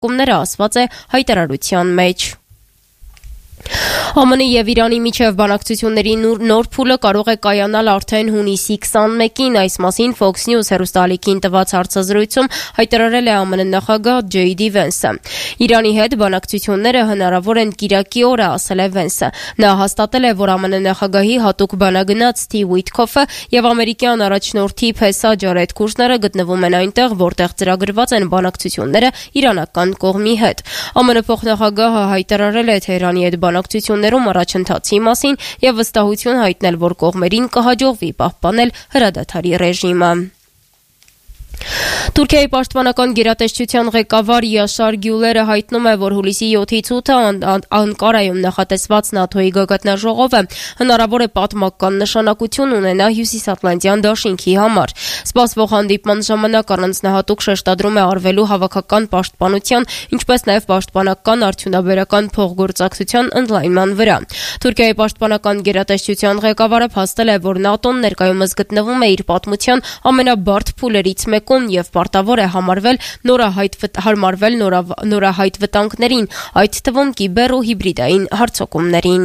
քննարկումները, ասված է հայտարարության մեջ։ ԱՄՆ-ի և Իրանի միջև բանակցությունների նոր փուլը կարող է կայանալ արդեն հունիսի 21-ին, այս մասին Fox News հեռուստաալիքին տված հարցազրույցում հայտարարել է ԱՄՆ նախագահ JD Vance-ը։ Իրանի հետ բանակցությունները հնարավոր են կիրակի օրը, ասել է Vance-ը։ Նա հաստատել է, որ ԱՄՆ նախագահի հատուկ բանագնաց Steve Witkoff-ը և ամերիկյան առաջնորդի փեսա Ջարեդ Կուշները գտնվում են այնտեղ, որտեղ ծրագրված են բանակցությունները իրանական կողմի հետ։ ԱՄՆ փոխնախագահը հայտարարել է Թեհրանի հետ բանակցություններում առաջընթացի մասին և վստահություն հայտնել, որ կողմերին կհաջողվի պահպանել հրադադարի ռեժիմը։ Թուրքիայի պաշտպանական գերատեսչության ղեկավար Յաշար Գյուլերը հայտնում է, որ հուլիսի 7-ից 8-ը Անկարայում նախատեսված ՆԱԹՕ-ի գագաթնաժողովը հնարավոր է պատմական նշանակություն ունենա Հյուսիսատլանտյան դաշինքի համար։ Սպասվող հանդիպման ժամանակ առանձնահատուկ շեշտադրում է արվելու հավաքական պաշտպանության, ինչպես նաև պաշտպանական արդյունաբերական փոխգործակցության ընդլայնման վրա։ Թուրքիայի պաշտպանական գերատեսչության ղեկավարը փաստել է, որ ՆԱՏՕ-ն ներկայումս գտնվում է իր պատմության ամենաբարդ փուլերից մեկում և պարտավոր է հարմարվել նորահայտ վտանգներին, այդ թվում կիբեր ու հիբրիդային հարձակումներին։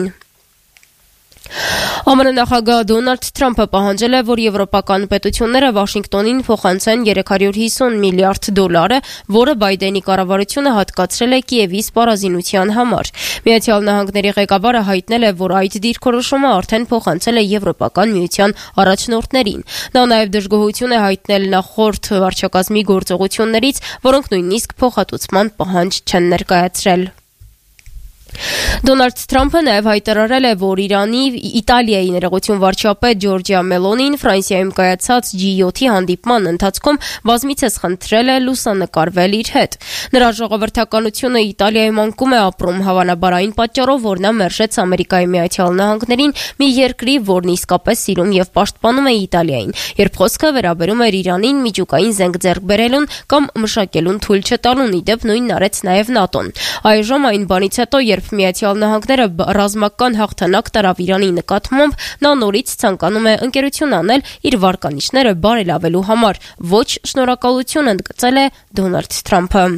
ԱՄՆ նախագահ Դոնալդ Թրամփը պահանջել է, որ եվրոպական պետությունները Վաշինգտոնին փոխանցեն $350 միլիարդ, որը Բայդենի կառավարությունը հատկացրել է Կիևի սպառազինության համար։ Միացյալ Նահանգների ղեկավարը հայտնել է, որ այդ դիրքորոշումը արդեն փոխանցել է Եվրոպական միության առաջնորդներին։ Նա նաև դժգոհություն է հայտնել նախորդ վարչակազմի գործողություններից, որոնք նույնիսկ փոխհատուցման պահանջ չեն ներկայացրել։ Դոնալդ Թրամփը նաև հայտարարել է, որ Իտալիայի ներողություն վարչապետ Ջորջիա Մելոնին Ֆրանսիայում կայացած G7-ի հանդիպման ընթացքում բազմիցս խնդրել է լուսանկարվել իր հետ։ Նրա ժողովրդականությունը Իտալիայում անկում է ապրում, հավանաբար այն պատճառով, որ նա մերժեց Ամերիկայի Միացյալ Նահանգներին, մի երկրի, որն իսկապես սիրում և պաշտպանում է Իտալիային, երբ խոսքը վերաբերում էր Իրանին միջուկային զենք ձեռք բերելուն կամ մշակելուն թույլ չտալուն, ի դեպ նույնն արեց նաև ՆԱՏՕ-ն։ Այժմ այն բանից հետո, երբ Միացյալ Նահանգները ռազմական հաղթանակ տարավ Իրանի նկատմամբ, նա նորից ցանկանում է ընկերություն անել իր վարկանիշները բարելավելու համար։ Ոչ շնորհակալություն, ընդգծել է Դոնալդ Թրամփը։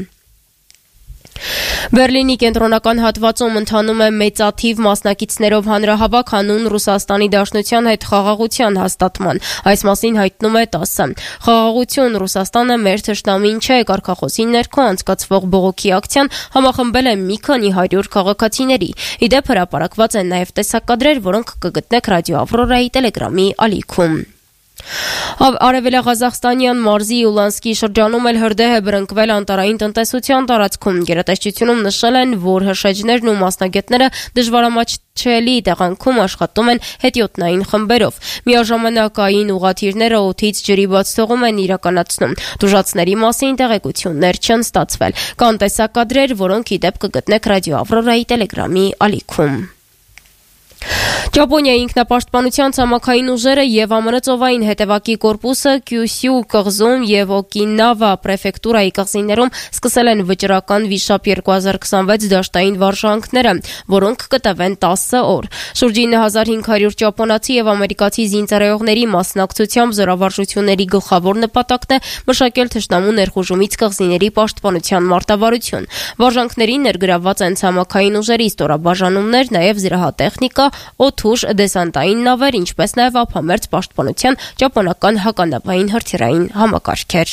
Բերլինի կենտրոնական հատվածում ընթանում է մեծաթիվ մասնակիցներով հանրահավաք հանուն Ռուսաստանի Դաշնության հետ խաղաղության հաստատման։ Այս մասին հայտնում է ՏԱՍՍ-ը։ Խաղաղություն Ռուսաստանը մեր թշնամին չէ կարգախոսի ներքո անցկացվող բողոքի ակցիան համախմբել է մի քանի 100 քաղաքացիների։ Ի դեպ հրապարակված են նաև տեսակադրեր, որոնք կգտնեք Ռադիո Ավրորայի Տելեգրամի ալիքում։ Արևելագազախստանյան մարզի Ուլանսկի շրջանում էլ հրդեհ է բռնկվել անտարային տնտեսության տարածքում։ Գերատեսչությունում նշել են, որ հրշեջներն ու մասնագետները դժվարամատչելի տեղանքում աշխատում են հետիոտնային խմբերով։ Միաժամանակ ուղղաթիռները օդից ջրի բաց թողում են իրականացնում։ Տուժածների մասին տեղեկություններ չեն ստացվել։ Կան տեսակադրեր, որոնք ի դեպ կգտնեք Ռադիո Ավրորայի Տելեգրամի ալիքում։ Ճապոնիայի ինքնապաշտպանության ցամաքային ուժերը և ԱՄՆ ծովային հետևակի կորպուսը Կյուսյու կղզում և Օկինավա պրեֆեկտուրայի կղզիներում սկսել են վճռական վիշապ 2026 դաշտային վարժանքները, որոնք կտևեն 10 օր։ Շուրջ 9500 ճապոնացի և ամերիկացի զինծառայողների մասնակցությամբ զորավարժությունների գլխավոր նպատակն է մշակել թշնամու ներխուժումից կղզիների պաշտպանության մարտավարություն։ Վարժանքներին ներգրավված են ցամաքային ուժերի ստորաբաժանումներ, նաև զրահատեխնիկա, օդուժ, դեսանտային նավեր, ինչպես նաև ափամերձ պաշտպանության ճապոնական հականավային հրթիռային համակարգեր։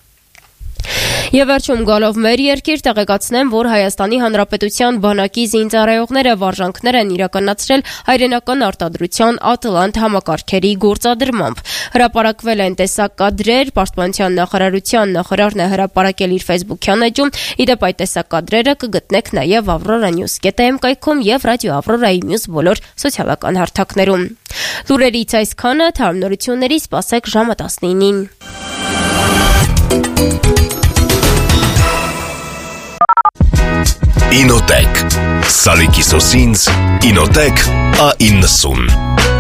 Եվ վերջում գալով մեր երկիր տեղեկացնեմ, որ Հայաստանի Հանրապետության բանակի զինծառայողները վարժանքներ են իրականացրել հայրենական արտադրության Ատլանտ համակարգերի գործադրմամբ։ Հրապարակվել են տեսակադրեր, Պաշտպանության նախարարության նախարարն է հրապարակել իր Facebook-յան էջում։ Ի դեպ այդ տեսակադրերը կգտնեք նաև avroranews.am կայքում և Ռադիո Ավրորայի մյուս բոլոր սոցիալական հարթակներում։ Լուրերից այսքանը, թարմ նորությունների սպասեք ժամը 19-ին։ Ինոտեք, Սալիկի սոսինձ, Ինոտեք A90